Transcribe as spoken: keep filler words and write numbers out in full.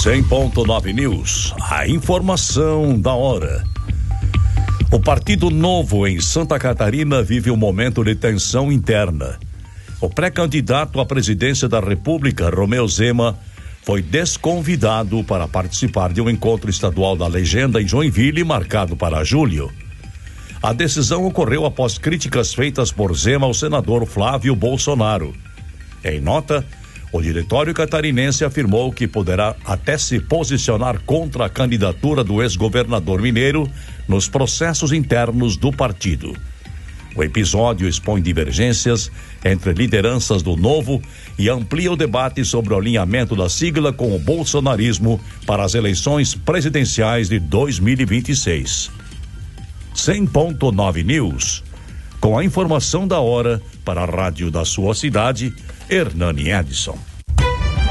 cem ponto nove News, a informação da hora. O Partido Novo em Santa Catarina vive um momento de tensão interna. O pré-candidato à presidência da República, Romeu Zema, foi desconvidado para participar de um encontro estadual da legenda em Joinville, marcado para julho. A decisão ocorreu após críticas feitas por Zema ao senador Flávio Bolsonaro. Em nota, o diretório catarinense afirmou que poderá até se posicionar contra a candidatura do ex-governador mineiro nos processos internos do partido. O episódio expõe divergências entre lideranças do Novo e amplia o debate sobre o alinhamento da sigla com o bolsonarismo para as eleições presidenciais de dois mil e vinte e seis. cem ponto nove News, com a informação da hora para a rádio da sua cidade, Hernani Edson.